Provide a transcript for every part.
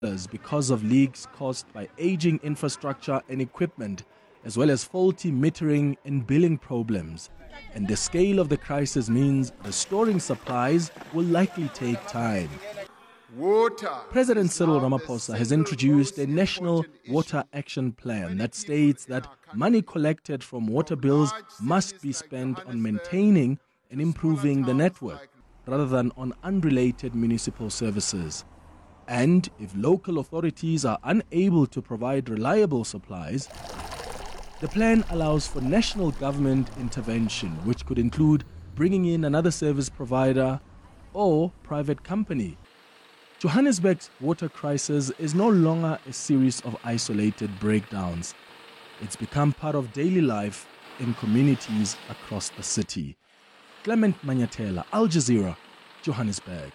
because of leaks caused by aging infrastructure and equipment, as well as faulty metering and billing problems. And the scale of the crisis means restoring supplies will likely take time. President Cyril Ramaphosa has introduced a national water action plan that states that money collected from water bills must be spent on maintaining and improving the network, rather than on unrelated municipal services. And if local authorities are unable to provide reliable supplies, the plan allows for national government intervention, which could include bringing in another service provider or private company. Johannesburg's water crisis is no longer a series of isolated breakdowns. It's become part of daily life in communities across the city. Clement Manyatela, Al Jazeera, Johannesburg.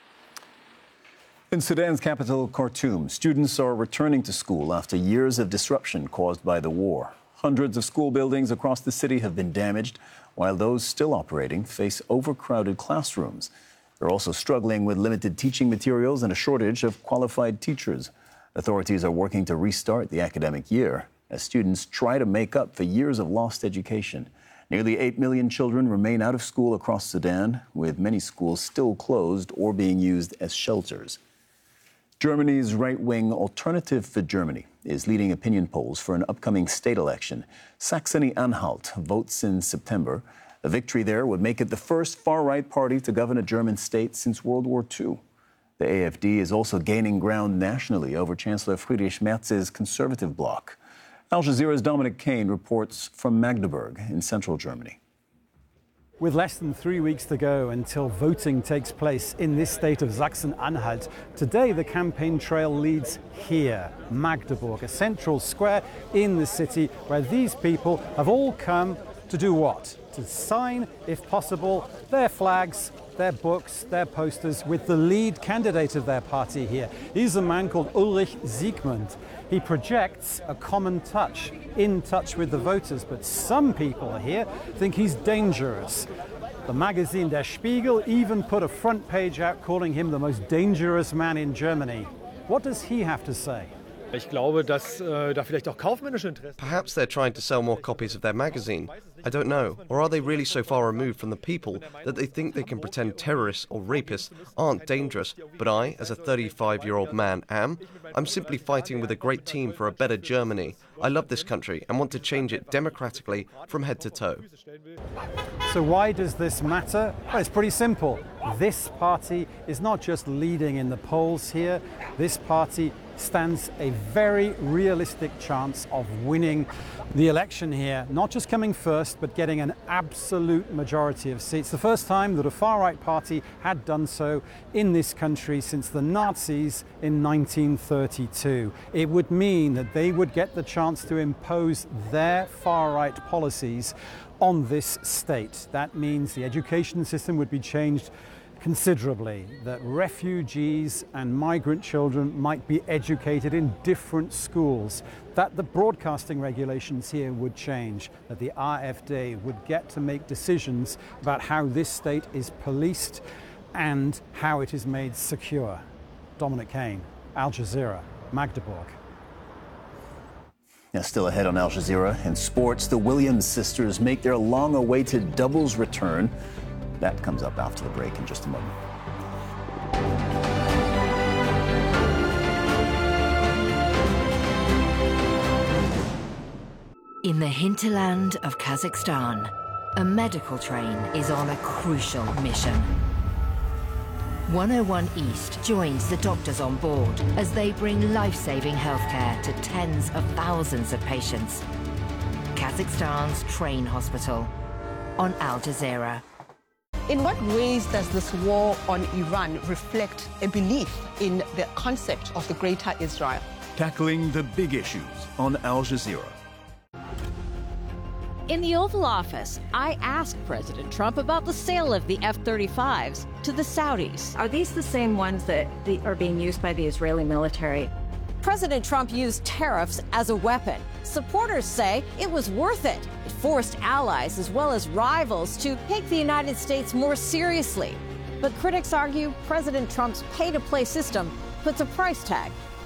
In Sudan's capital, Khartoum, students are returning to school after years of disruption caused by the war. Hundreds of school buildings across the city have been damaged, while those still operating face overcrowded classrooms. They're also struggling with limited teaching materials and a shortage of qualified teachers. Authorities are working to restart the academic year as students try to make up for years of lost education. Nearly 8 million children remain out of school across Sudan, with many schools still closed or being used as shelters. Germany's right-wing Alternative for Germany is leading opinion polls for an upcoming state election. Saxony-Anhalt votes in September. A victory there would make it the first far-right party to govern a German state since World War II. The AfD is also gaining ground nationally over Chancellor Friedrich Merz's conservative bloc. Al Jazeera's Dominic Kane reports from Magdeburg in central Germany. With less than 3 weeks to go until voting takes place in this state of Sachsen-Anhalt, today the campaign trail leads here, Magdeburg, a central square in the city where these people have all come to do what? To sign, if possible, their flags, their books, their posters with the lead candidate of their party here. He's a man called Ulrich Siegmund. He projects a common touch, in touch with the voters, but some people here think he's dangerous. The magazine Der Spiegel even put a front page out calling him the most dangerous man in Germany. What does he have to say? Perhaps they're trying to sell more copies of their magazine. I don't know. Or are they really so far removed from the people that they think they can pretend terrorists or rapists aren't dangerous, but I, as a 35-year-old man, am? I'm simply fighting with a great team for a better Germany. I love this country and want to change it democratically from head to toe. So why does this matter? Well, it's pretty simple. This party is not just leading in the polls here. This party stands a very realistic chance of winning the election here, not just coming first, but getting an absolute majority of seats. The first time that a far-right party had done so in this country since the Nazis in 1932. It would mean that they would get the chance to impose their far-right policies on this state. That means the education system would be changed considerably, that refugees and migrant children might be educated in different schools, that the broadcasting regulations here would change, that the AfD would get to make decisions about how this state is policed and how it is made secure. Dominic Kane, Al Jazeera, Magdeburg. Now, still ahead on Al Jazeera, in sports, the Williams sisters make their long-awaited doubles return. That comes up after the break in just a moment. In the hinterland of Kazakhstan, a medical train is on a crucial mission. 101 East joins the doctors on board as they bring life-saving healthcare to tens of thousands of patients. Kazakhstan's train hospital on Al Jazeera. In what ways does this war on Iran reflect a belief in the concept of the Greater Israel? Tackling the big issues on Al Jazeera. In the Oval Office, I asked President Trump about the sale of the F-35s to the Saudis. Are these the same ones that are being used by the Israeli military? President Trump used tariffs as a weapon. Supporters say it was worth it. It forced allies as well as rivals to take the United States more seriously. But critics argue President Trump's pay-to-play system puts a price tag